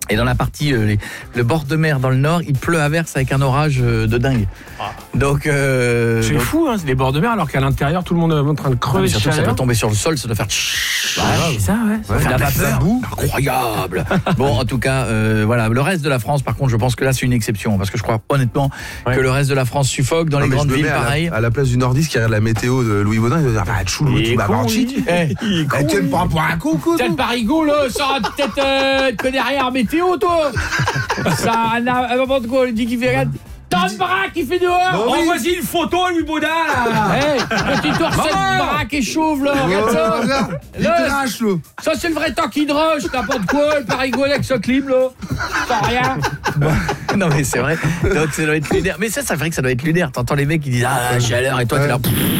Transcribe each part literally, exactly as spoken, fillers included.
Et dans la partie, euh, les, le bord de mer dans le nord, il pleut à verse avec un orage euh, de dingue. Ah. Donc, euh, c'est donc... fou, hein, c'est les bords de mer, alors qu'à l'intérieur, tout le monde est en train de crever. Ah, surtout que ça doit tomber sur le sol, ça doit faire. Bah, c'est ça, ouais. Ça ouais fait de la vapeur. Incroyable. Bon, en tout cas, euh, voilà. Le reste de la France, par contre, je pense que là, c'est une exception, parce que je crois honnêtement ouais. que le reste de la France suffoque dans non, les grandes villes, pareil. À la, à la place du nordiste qui regarde la météo de Louis Baudin, il va dire bah, tchou, Louis, tu m'as menti. Tu me prends pour un con, quoi. T'as le parigot, là, ça aura peut-être euh, te connais rien en météo, toi. Ça, à un moment de quoi, on dit qu'il fait rien. T'as une baraque qui fait dehors. Oh, oui. Vas-y, une photo, Louis Baudin. Hey, petit oursin de baraque et chauve, là. Regarde ça. Regarde, là, ça, c'est le vrai temps qui droche. N'importe quoi, le parigot avec ce clim, là. Sans rien. Non, mais c'est vrai. Donc, ça doit être lunaire. Mais ça, ça ferait que ça doit être lunaire. T'entends les mecs qui disent ah, la chaleur, et toi, t'es là.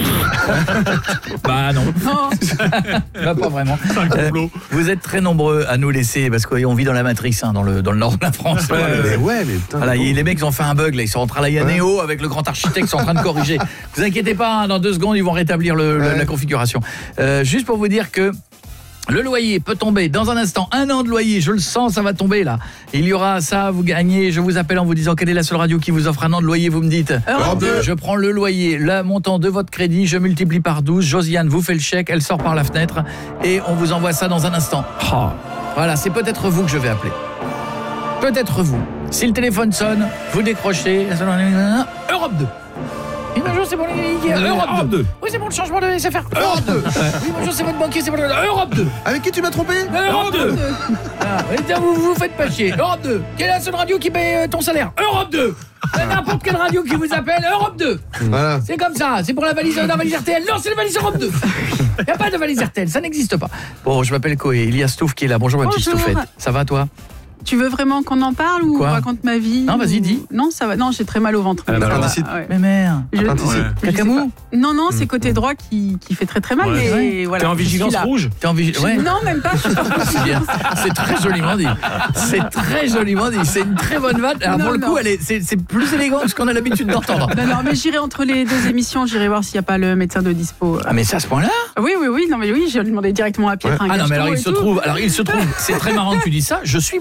Bah, non. Bah, pas vraiment. Euh, vous êtes très nombreux à nous laisser, parce qu'on vit dans la Matrix, hein, dans, le, dans le nord de la France. Ouais, mais ouais, mais putain. Voilà, les mecs, ils ont fait un bug, là. Ils sont en train d'aller à Néo avec le grand architecte, ils sont en train de corriger. Vous inquiétez pas, hein, dans deux secondes, ils vont rétablir le, ouais. le, la configuration. Euh, juste pour vous dire que le loyer peut tomber dans un instant. Un an de loyer, je le sens, ça va tomber là. Il y aura ça, vous gagnez. Je vous appelle en vous disant quelle est la seule radio qui vous offre un an de loyer. Vous me dites, Europe deux. Je prends le loyer, le montant de votre crédit, je multiplie par douze. Josiane vous fait le chèque, elle sort par la fenêtre et on vous envoie ça dans un instant. Oh. Voilà, c'est peut-être vous que je vais appeler. Peut-être vous. Si le téléphone sonne, vous décrochez. Europe deux. Oui, bonjour, c'est bon, les... Europe, Europe deux. Oui, c'est bon, le changement de S F R. Europe deux. Oui, bonjour, c'est votre banquier, c'est bon. Europe deux. Avec qui tu m'as trompé? Europe deux. Ah, vous vous faites pas chier. Europe deux. Quelle est la seule radio qui paye ton salaire? Europe deux. N'importe quelle radio qui vous appelle, Europe deux. Voilà. C'est comme ça, c'est pour la valise, la valise R T L. Non, c'est la valise Europe deux. Il n'y a pas de valise R T L, ça n'existe pas. Bon, je m'appelle Koé, il y a Stouff qui est là. Bonjour, ma petite Stouffette. Ça va, toi? Tu veux vraiment qu'on en parle ou Quoi? on raconte ma vie? Non, vas-y, dis. Non, ça va. Non, j'ai très mal au ventre. Ah, bah, ouais. Mais merde. Je... Ouais. Cacamou? Non, non, c'est côté droit qui, qui fait très très mal. Ouais. Mais voilà. T'es en vigilance rouge? T'es en vigilance ouais. Non, même pas. C'est bien. C'est très joliment dit. C'est très joliment dit. C'est une très bonne vanne. Alors non, pour le non. coup, elle est, c'est, c'est plus élégant que ce qu'on a l'habitude d'entendre. Non, non, mais j'irai entre les deux émissions. J'irai voir s'il n'y a pas le médecin de dispo. Ah, mais c'est à ce point-là? Oui, oui, oui. Non, mais oui, j'ai demandé directement à Pierre. Ouais. Ah non, mais alors il se trouve. Alors il se trouve. C'est très marrant que tu dis ça. Je suis